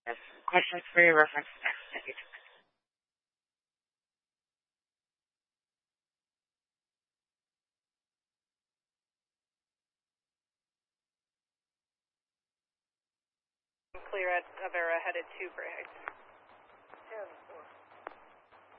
Yes. Questions for your reference. Thank you. Clear at Avera, headed to Bray Heights. 10.